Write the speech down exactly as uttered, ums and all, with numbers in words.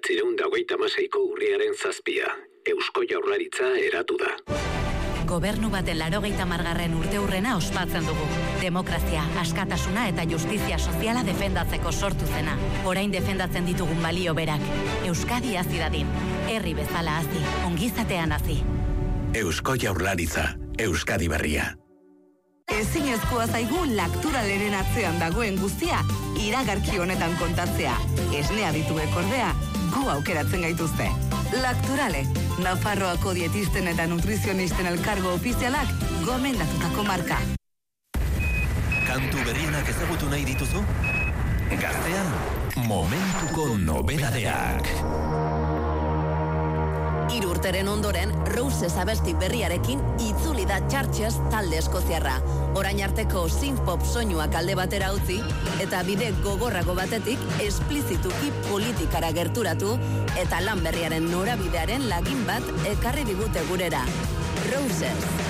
bederatziehun eta hogeita hamaseiko urriaren zazpia. Eusko Jaurlaritza eratu da. Gobernu baten laurogeita hamargarren urteurrena ospatzen dugu. Demokrazia, askatasuna eta justizia soziala defendatzeko sortu zena. Orain defendatzen ditugun balio berak. Euskadi hazi dadin. Herri bezala hazi, ongizatean hazi. Eusko Jaurlaritza, Euskadi berria. Ezinezkoa zaigu Lacturaleren atzean dagoen guztia iragarki honetan kontatzea. Esnea dituek ordea, gu aukeratzen gaituzte. Lacturale, Nafarroako dietisten eta nutrizionisten elkargo ofizialak gomendatutako marka. Kantu berrienak ezagutu nahi dituzu? Gaztean, momentuko nobedadeak. Hiru urteren ondoren, Roses abesti berriarekin itzuli da Churches talde eskoziarra. Orain arteko synth-pop soinuak alde batera utzi, eta bide gogorrago batetik esplizituki politikara gerturatu, eta lan berriaren norabidearen lagin bat ekarri digute gurera. Roses.